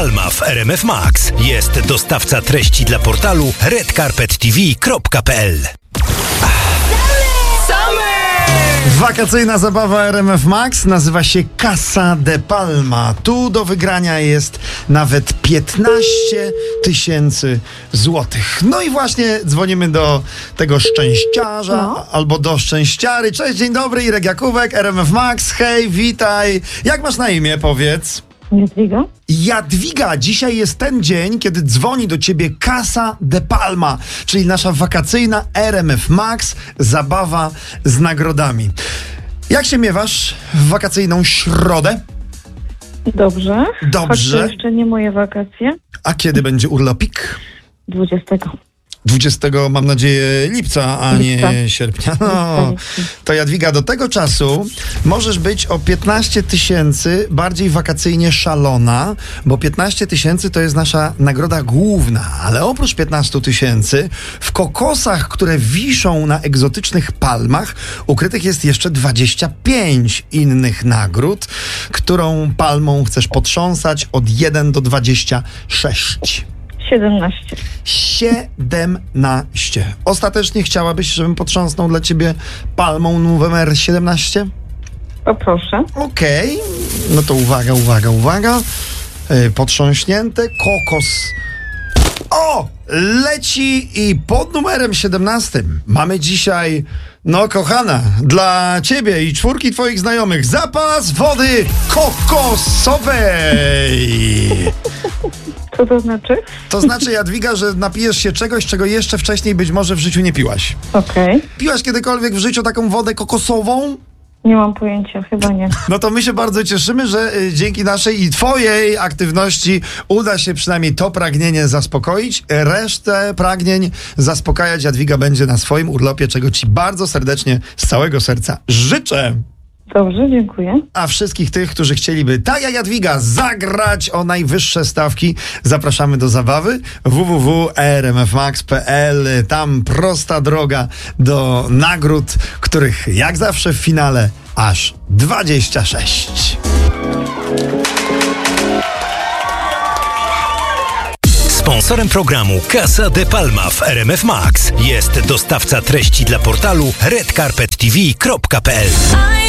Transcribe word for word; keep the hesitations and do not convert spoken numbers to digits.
Palma w R M F Max. Jest dostawca treści dla portalu red carpet t v kropka p l. Wakacyjna zabawa R M F Max nazywa się Casa de Palma. Tu do wygrania jest nawet piętnaście tysięcy złotych. No i właśnie dzwonimy do tego szczęściarza no. albo do szczęściary. Cześć, dzień dobry, Irek Jakubek, R M F Max. Hej, witaj. Jak masz na imię, powiedz? Jadwiga? Jadwiga, dzisiaj jest ten dzień, kiedy dzwoni do ciebie Casa de Palma, czyli nasza wakacyjna R M F Max zabawa z nagrodami. Jak się miewasz w wakacyjną środę? Dobrze. Dobrze. Choć to jeszcze nie moje wakacje. A kiedy będzie urlopik? dwudziestego. dwudziestego, mam nadzieję, lipca, a Lipca. nie sierpnia. No, to Jadwiga, do tego czasu możesz być o piętnaście tysięcy bardziej wakacyjnie szalona, bo piętnaście tysięcy to jest nasza nagroda główna, ale oprócz piętnaście tysięcy w kokosach, które wiszą na egzotycznych palmach, ukrytych jest jeszcze dwadzieścia pięć innych nagród, którą palmą chcesz potrząsać od jeden do dwudziestu sześciu. siedemnaście. siedemnaście. Ostatecznie chciałabyś, żebym potrząsnął dla ciebie palmą numer siedemnaście? Poproszę. Okej. Okay. No to uwaga, uwaga, uwaga. Yy, potrząśnięte. Kokos. O! Leci i pod numerem siedemnastym mamy dzisiaj, no kochana, dla ciebie i czwórki twoich znajomych zapas wody kokosowej. Co to znaczy? To znaczy, Jadwiga, że napijesz się czegoś, czego jeszcze wcześniej być może w życiu nie piłaś. Okej. Okay. Piłaś kiedykolwiek w życiu taką wodę kokosową? Nie mam pojęcia, chyba nie. No to my się bardzo cieszymy, że y, dzięki naszej i twojej aktywności uda się przynajmniej to pragnienie zaspokoić. Resztę pragnień zaspokajać Jadwiga będzie na swoim urlopie, czego ci bardzo serdecznie z całego serca życzę. Dobrze, dziękuję. A wszystkich tych, którzy chcieliby, tak jak Jadwiga, zagrać o najwyższe stawki, zapraszamy do zabawy w w w kropka r m f max kropka p l. Tam prosta droga do nagród, których jak zawsze w finale aż dwadzieścia sześć. Sponsorem programu Casa de Palma w R M F Max jest dostawca treści dla portalu red carpet t v kropka p l.